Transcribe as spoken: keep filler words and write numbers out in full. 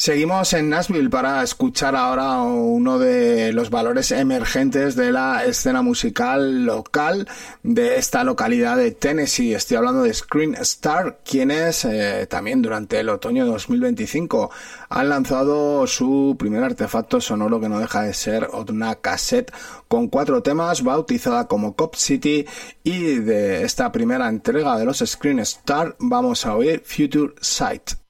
Seguimos en Nashville para escuchar ahora uno de los valores emergentes de la escena musical local de esta localidad de Tennessee. Estoy hablando de Screen Star, quienes eh, también durante el otoño de dos mil veinticinco han lanzado su primer artefacto sonoro, que no deja de ser una cassette con cuatro temas, bautizada como Cop City, y de esta primera entrega de los Screen Star vamos a oír Future Sight.